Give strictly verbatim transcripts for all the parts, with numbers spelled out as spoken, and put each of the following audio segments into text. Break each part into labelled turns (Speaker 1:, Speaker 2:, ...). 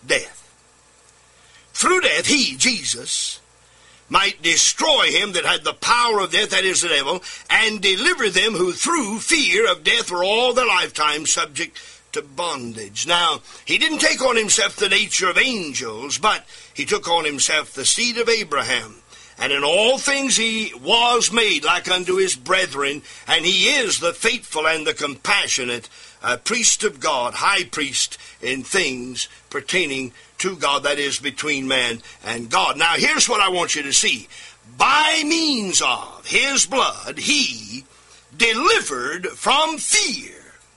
Speaker 1: death. Through death, he, Jesus, might destroy him that had the power of death, that is the devil, and deliver them who through fear of death were all their lifetime subject to bondage. Now, he didn't take on himself the nature of angels, but he took on himself the seed of Abraham. And in all things he was made like unto his brethren, and he is the faithful and the compassionate uh, priest of God, high priest in things pertaining to God, that is, between man and God. Now, here's what I want you to see. By means of his blood, he delivered from fear,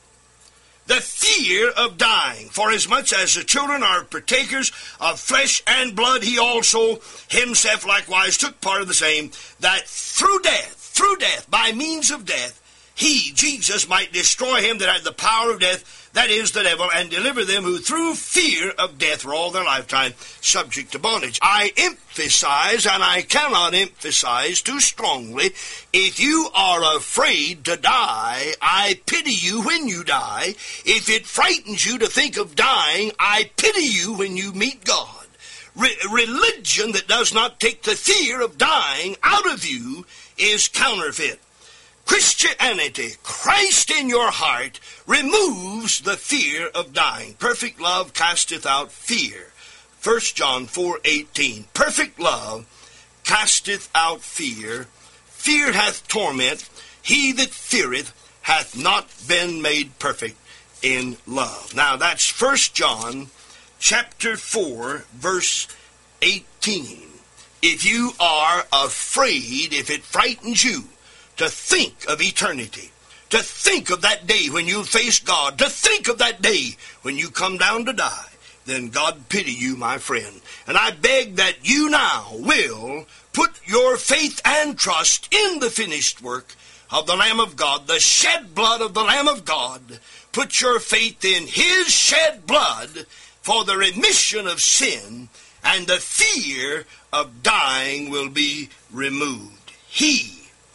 Speaker 1: the fear of dying. For as much as the children are partakers of flesh and blood, he also himself likewise took part of the same, that through death, through death, by means of death, he, Jesus, might destroy him that had the power of death, that is the devil, and deliver them who through fear of death were all their lifetime subject to bondage. I emphasize, and I cannot emphasize too strongly, if you are afraid to die, I pity you when you die. If it frightens you to think of dying, I pity you when you meet God. Re- religion that does not take the fear of dying out of you is counterfeit. Christianity, Christ in your heart, removes the fear of dying. Perfect love casteth out fear. First John four eighteen. Perfect love casteth out fear. Fear hath torment. He that feareth hath not been made perfect in love. Now that's First John chapter four, verse eighteen. If you are afraid, if it frightens you, to think of eternity, to think of that day when you face God, to think of that day when you come down to die, then God pity you, my friend. And I beg that you now will put your faith and trust in the finished work of the Lamb of God, the shed blood of the Lamb of God. Put your faith in his shed blood for the remission of sin, and the fear of dying will be removed. He,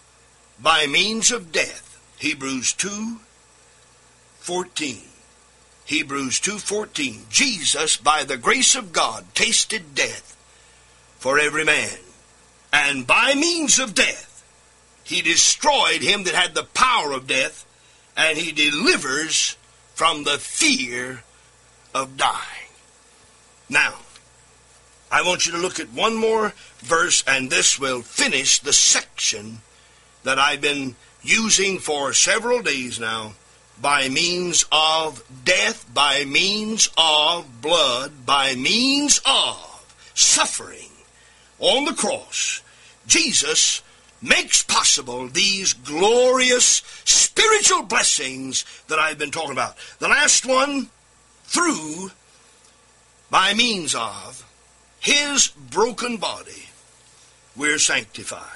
Speaker 1: by means of death, Hebrews two fourteen. Hebrews two fourteen. Jesus, by the grace of God, tasted death for every man. And by means of death, he destroyed him that had the power of death, and he delivers from the fear of dying. Now, I want you to look at one more verse, and this will finish the section that I've been using for several days now. By means of death, by means of blood, by means of suffering on the cross, Jesus makes possible these glorious spiritual blessings that I've been talking about. The last one, through, by means of his broken body, we're sanctified.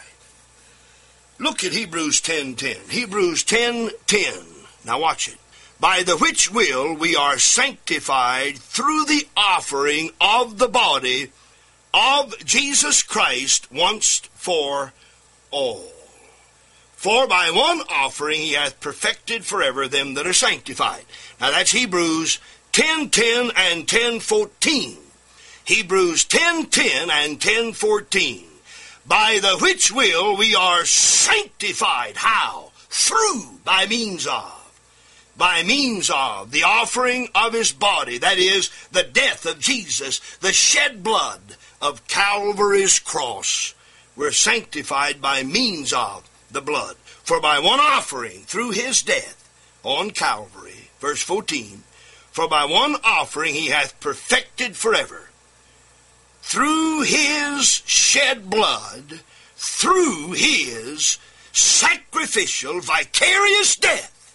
Speaker 1: Look at Hebrews ten ten. Hebrews ten ten. Now watch it. By the which will we are sanctified through the offering of the body of Jesus Christ once for all. For by one offering he hath perfected forever them that are sanctified. Now that's Hebrews ten ten and ten fourteen. Hebrews ten ten and ten fourteen. By the which will we are sanctified. How? Through, by means of. By means of the offering of his body, that is, the death of Jesus, the shed blood of Calvary's cross. We're sanctified by means of the blood. For by one offering, through his death on Calvary, verse fourteen, for by one offering he hath perfected forever. Through his shed blood, through his sacrificial, vicarious death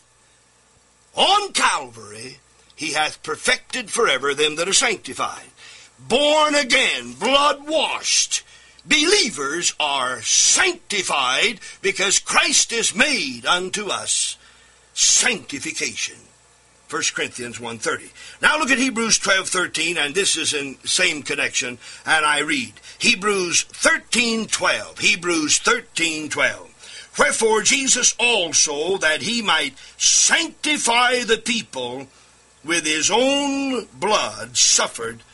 Speaker 1: on Calvary, he hath perfected forever them that are sanctified. Born again, blood-washed believers are sanctified because Christ is made unto us sanctification. First Corinthians one thirty. Now look at Hebrews twelve thirteen, and this is in same connection, and I read. Hebrews thirteen twelve. Hebrews thirteen twelve. Wherefore Jesus also, that he might sanctify the people with his own blood, suffered